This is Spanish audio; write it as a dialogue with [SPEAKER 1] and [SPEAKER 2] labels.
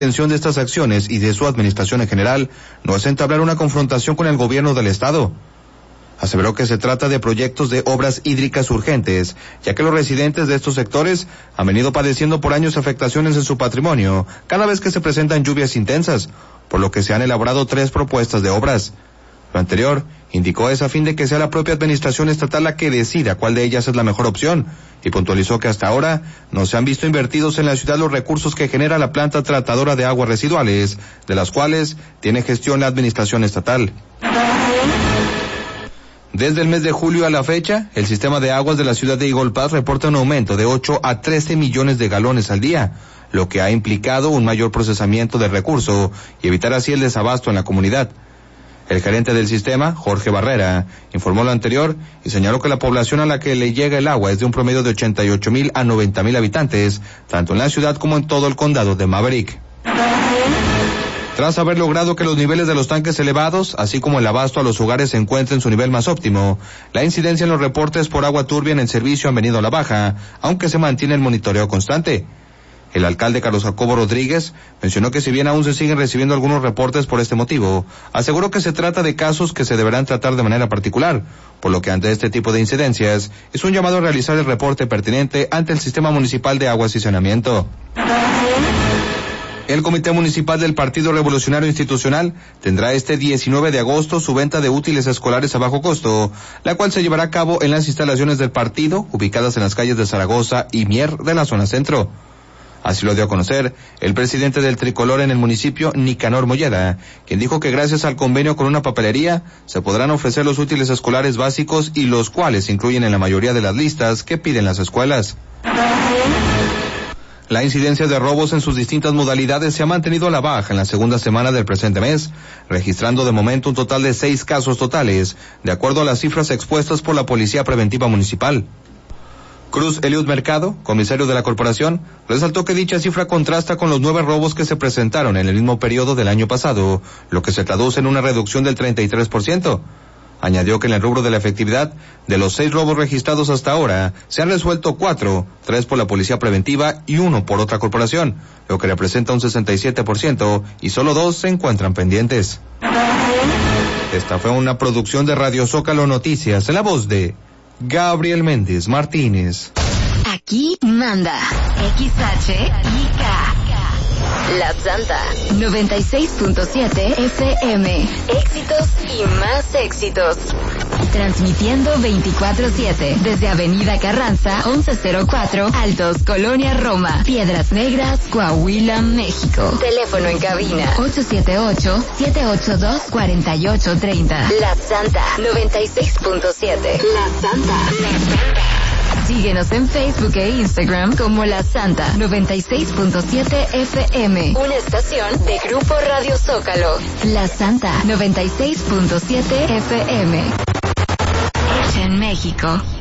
[SPEAKER 1] intención de estas acciones y de su administración en general no es entablar una confrontación con el gobierno del estado. Aseveró que se trata de proyectos de obras hídricas urgentes, ya que los residentes de estos sectores han venido padeciendo por años afectaciones en su patrimonio cada vez que se presentan lluvias intensas, por lo que se han elaborado 3 propuestas de obras. Lo anterior indicó es a fin de que sea la propia administración estatal la que decida cuál de ellas es la mejor opción, y puntualizó que hasta ahora no se han visto invertidos en la ciudad los recursos que genera la planta tratadora de aguas residuales, de las cuales tiene gestión la administración estatal. Desde el mes de julio a la fecha, el sistema de aguas de la ciudad de Eagle Pass reporta un aumento de 8 a 13 millones de galones al día, lo que ha implicado un mayor procesamiento del recurso y evitar así el desabasto en la comunidad. El gerente del sistema, Jorge Barrera, informó lo anterior y señaló que la población a la que le llega el agua es de un promedio de 88,000 a 90,000 habitantes, tanto en la ciudad como en todo el condado de Maverick. Tras haber logrado que los niveles de los tanques elevados, así como el abasto a los hogares se encuentren en su nivel más óptimo, la incidencia en los reportes por agua turbia en el servicio han venido a la baja, aunque se mantiene el monitoreo constante. El alcalde Carlos Jacobo Rodríguez mencionó que si bien aún se siguen recibiendo algunos reportes por este motivo, aseguró que se trata de casos que se deberán tratar de manera particular, por lo que ante este tipo de incidencias es un llamado a realizar el reporte pertinente ante el Sistema Municipal de Aguas y Saneamiento. El Comité Municipal del Partido Revolucionario Institucional tendrá este 19 de agosto su venta de útiles escolares a bajo costo, la cual se llevará a cabo en las instalaciones del partido, ubicadas en las calles de Zaragoza y Mier de la zona centro. Así lo dio a conocer el presidente del Tricolor en el municipio, Nicanor Molleda, quien dijo que gracias al convenio con una papelería se podrán ofrecer los útiles escolares básicos y los cuales se incluyen en la mayoría de las listas que piden las escuelas. La incidencia de robos en sus distintas modalidades se ha mantenido a la baja en la segunda semana del presente mes, registrando de momento un total de 6 casos totales, de acuerdo a las cifras expuestas por la Policía Preventiva Municipal. Cruz Eliud Mercado, comisario de la corporación, resaltó que dicha cifra contrasta con los 9 robos que se presentaron en el mismo periodo del año pasado, lo que se traduce en una reducción del 33%. Añadió que en el rubro de la efectividad, de los 6 robos registrados hasta ahora, se han resuelto 4, 3 por la Policía Preventiva y 1 por otra corporación, lo que representa un 67%, y solo 2 se encuentran pendientes. Esta fue una producción de Radio Zócalo Noticias, en la voz de Gabriel Méndez Martínez.
[SPEAKER 2] Aquí manda XHIK. La Santa 96.7 FM. Éxitos y más éxitos. Transmitiendo 24/7 desde Avenida Carranza 1104, Altos, Colonia Roma, Piedras Negras, Coahuila, México. Teléfono en cabina 878-782-4830. La Santa 96.7. La Santa. Síguenos en Facebook e Instagram como La Santa 96.7 FM. Una estación de Grupo Radio Zócalo. La Santa 96.7 FM. Hecha en México.